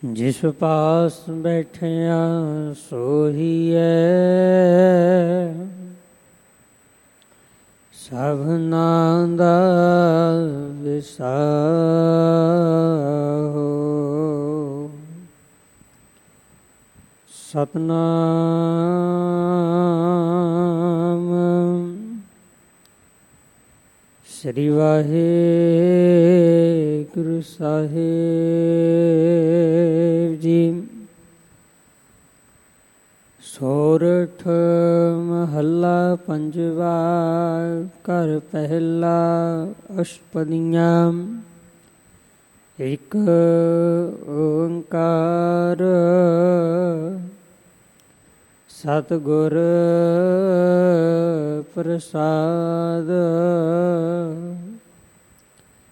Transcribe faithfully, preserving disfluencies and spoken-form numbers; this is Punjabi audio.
ਜਿਸ ਪਾਸ ਬੈਠਿਆ ਸੋਹੀਐ, ਸਭਨਾਂ ਦਾ ਵਿਸਾਹੋ। ਸਤਿਨਾਮ ਸ੍ਰੀ ਵਾਹਿਗੁਰੂ ਸਾਹਿਬ ਜੀ। ਸੋਰਠ ਮਹੱਲਾ ਪੰਜਵਾ। ਘਰ ਪਹਿਲਾ ਅਸ਼ਟਪਦੀਆਂ। ਇੱਕ ਓਂਕਾਰ ਸਤਿਗੁਰ ਪ੍ਰਸਾਦ।